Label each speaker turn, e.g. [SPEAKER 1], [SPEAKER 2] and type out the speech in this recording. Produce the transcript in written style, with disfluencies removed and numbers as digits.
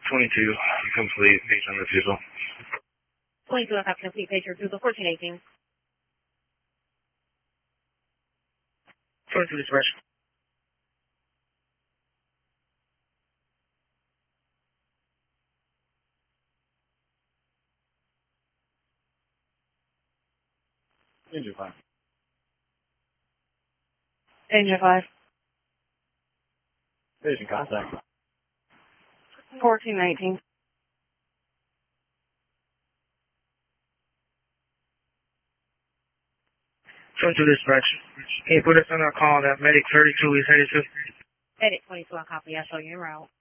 [SPEAKER 1] 22, complete, based on refusal.
[SPEAKER 2] 22 and 5 complete, page refusal, 1418.
[SPEAKER 1] 22 dispatch. Engine 5.
[SPEAKER 2] Engine 5.
[SPEAKER 1] Station contact.
[SPEAKER 2] 1419.
[SPEAKER 1] 22 dispatch. Can you put us on our call that medic 32 is headed to?
[SPEAKER 2] Edit 22 on copy, I show you en route.